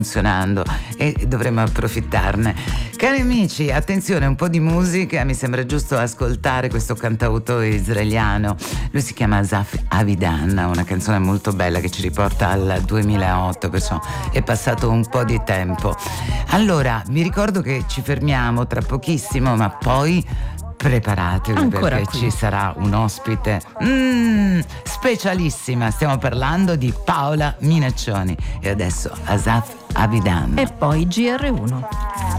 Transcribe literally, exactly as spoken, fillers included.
funzionando e dovremmo approfittarne. Cari amici, attenzione, un po' di musica, mi sembra giusto ascoltare questo cantautore israeliano. Lui si chiama Asaf Avidan, una canzone molto bella che ci riporta al duemilaotto, perciò è passato un po' di tempo. Allora, vi ricordo che ci fermiamo tra pochissimo, ma poi preparatevi Ancora perché qui. ci sarà un ospite mm, specialissima. Stiamo parlando di Paola Minaccioni e adesso Asaf Avidan. E poi G R uno.